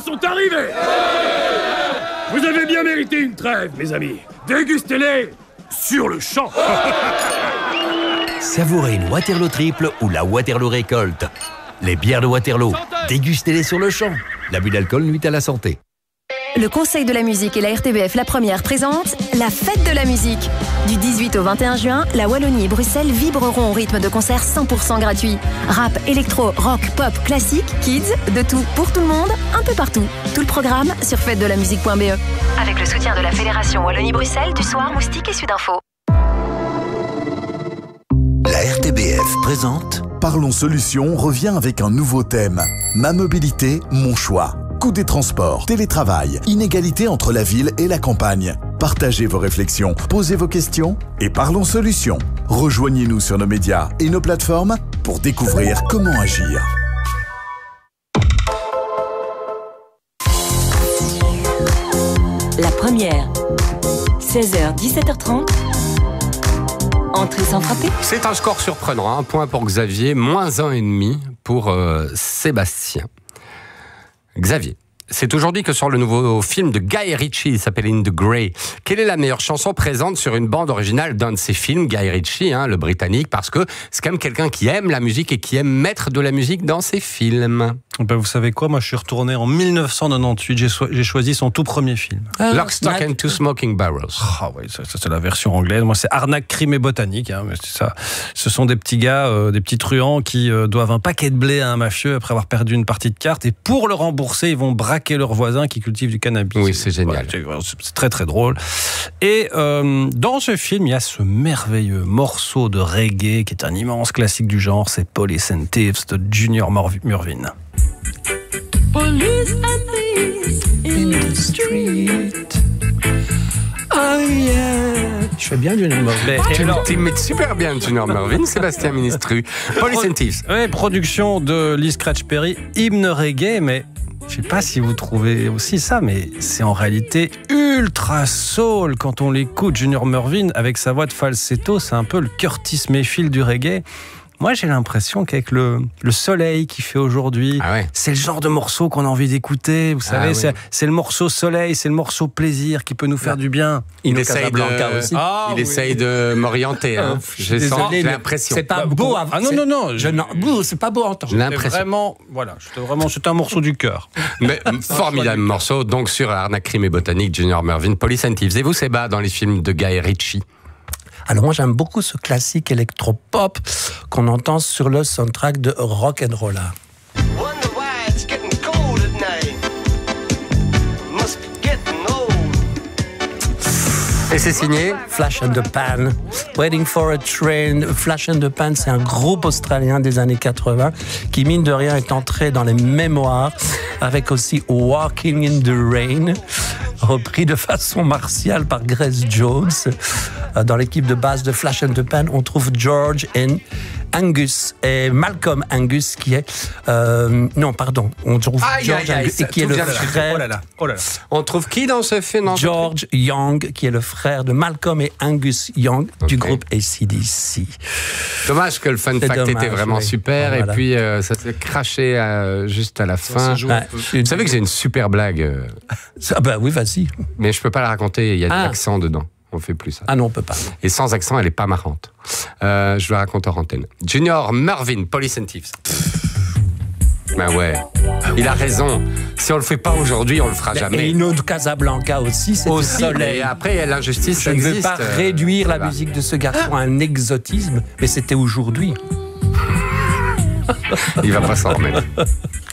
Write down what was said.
sont arrivés. Vous avez bien mérité une trêve, mes amis. Dégustez-les sur le champ. Savourez une Waterloo triple ou la Waterloo récolte. Les bières de Waterloo, dégustez-les sur le champ. L'abus d'alcool nuit à la santé. Le Conseil de la musique et la RTBF La Première présentent la Fête de la musique. Du 18 au 21 juin, la Wallonie et Bruxelles vibreront au rythme de concerts 100% gratuits. Rap, électro, rock, pop, classique, kids, de tout pour tout le monde, un peu partout. Tout le programme sur fêtedelamusique.be. Avec le soutien de la Fédération Wallonie-Bruxelles, du Soir, Moustique et Sudinfo. La RTBF présente Parlons Solutions revient avec un nouveau thème. Ma mobilité, mon choix. Coût des transports, télétravail, inégalité entre la ville et la campagne. Partagez vos réflexions, posez vos questions et parlons solutions. Rejoignez-nous sur nos médias et nos plateformes pour découvrir comment agir. La Première, 16h, 17h30. Entrée sans frapper. C'est un score surprenant. Un point pour Xavier, -1,5 pour Sébastien. Xavier, c'est aujourd'hui que sort le nouveau film de Guy Ritchie, il s'appelle In the Grey. Quelle est la meilleure chanson présente sur une bande originale d'un de ses films, Guy Ritchie, le britannique, parce que c'est quand même quelqu'un qui aime la musique et qui aime mettre de la musique dans ses films. Ben vous savez quoi, moi je suis retourné en 1998, j'ai choisi son tout premier film. Lock, Stock and Two Smoking Barrels. Ah oui, ça c'est la version anglaise. Moi c'est Arnaque, crime et botanique. Mais c'est ça. Ce sont des petits gars, des petits truands qui doivent un paquet de blé à un mafieux après avoir perdu une partie de cartes, et pour le rembourser, ils vont braquer leurs voisins qui cultivent du cannabis. Oui, c'est génial. C'est très très drôle. Et dans ce film, il y a ce merveilleux morceau de reggae qui est un immense classique du genre, c'est Police and Thieves de Junior Murvin. Police and thieves in the street. Oh yeah. Je fais bien Junior Murvin. Tu mets super bien Junior Murvin, Sébastien Ministru. Police and Thieves. Oui, production de Lee Scratch Perry, hymne reggae, mais je sais pas si vous trouvez aussi ça, mais c'est en réalité ultra soul quand on l'écoute. Junior Murvin, avec sa voix de falsetto, c'est un peu le Curtis Mayfield du reggae. Moi, j'ai l'impression qu'avec le soleil qu'il fait aujourd'hui, c'est le genre de morceau qu'on a envie d'écouter. Vous savez, c'est le morceau soleil, c'est le morceau plaisir qui peut nous faire du bien. Il essaye de m'orienter. J'ai l'impression. C'est pas beau. Non. C'est pas beau à entendre. C'est un morceau du cœur. Mais formidable morceau. Donc sur Arnaque, crime et botanique, Junior Murvin, Police and Thieves. Et vous, Séba, dans les films de Guy Ritchie? Alors moi j'aime beaucoup ce classique électropop qu'on entend sur le soundtrack de Rock'n'Rolla. Et c'est signé Flash and the Pan, Waiting for a Train. Flash and the Pan, c'est un groupe australien des années 80 qui, mine de rien, est entré dans les mémoires avec aussi Walking in the Rain, repris de façon martiale par Grace Jones. Dans l'équipe de base de Flash and the Pan, on trouve George et Angus et Malcolm Angus qui est on trouve George Angus qui est le frère. Oh là là. On trouve qui dans ce film? George Young, qui est le frère de Malcolm et Angus Young du groupe AC/DC. Dommage que le fun fact était vraiment super, et puis ça s'est craché juste à la fin. Vous savez que j'ai une super blague. Oui, vas-y. Mais je peux pas la raconter, il y a de l'accent dedans. On fait plus ça. Ah non, on peut pas. Et sans accent, elle est pas marrante. Je la raconte en antenne. Junior Murvin, Police and Thieves. Ben ouais, il a raison. Si on le fait pas aujourd'hui, on le fera jamais. Et une autre Casablanca aussi, c'est le soleil. Et après, il y a l'injustice. Je ne veux pas réduire la musique de ce garçon à un exotisme, mais c'était aujourd'hui. Il va pas s'en remettre.